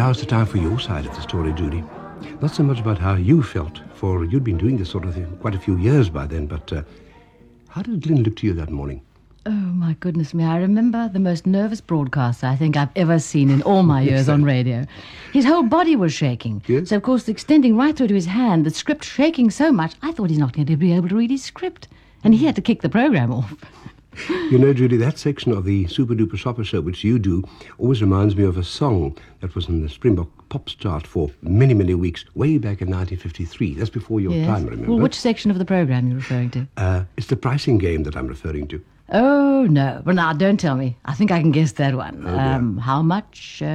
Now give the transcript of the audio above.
now's the time for your side of the story, Judy. Not so much about how you felt, for you'd been doing this sort of thing quite a few years by then, but how did Glyn look to you that morning? Oh, my goodness me. I remember the most nervous broadcaster I think I've ever seen in all my years on radio. His whole body was shaking. Yes? So, of course, extending right through to his hand, the script shaking so much, I thought he's not going to be able to read his script. And he had to kick the program off. You know, Judy, that section of the Super Duper Shopper Show, which you do, always reminds me of a song that was in the Springbok Pops chart for many, many weeks, way back in 1953. That's before your time, remember? Well, which section of the program are you referring to? It's the pricing game that I'm referring to. Oh, no. Well, now, don't tell me. I think I can guess that one. Oh, How much?